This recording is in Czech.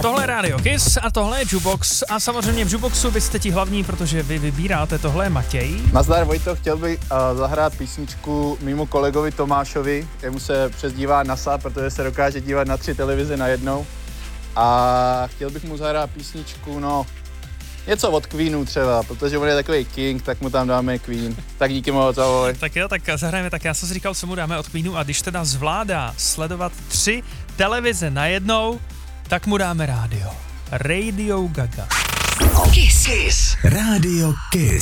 Tohle je Radio Kiss a tohle je Jukebox a samozřejmě v Jukeboxu vy jste ti hlavní, protože vy vybíráte, tohle je Matěj. Nazdar Vojto, chtěl bych zahrát písničku mému kolegovi Tomášovi, jemu se přezdívá NASA, protože se dokáže dívat na 3 televize najednou. A chtěl bych mu zahrát písničku, něco od Queenu třeba, protože on je takový king, tak mu tam dáme Queen. Tak díky moc, ahoj. Tak jo, tak zahrajeme, tak já jsem si říkal, co mu dáme od Queenu a když teda zvládá sledovat 3 televize najednou, tak mu dáme rádio. Radio Gaga. Kiss. Rádio Kiss.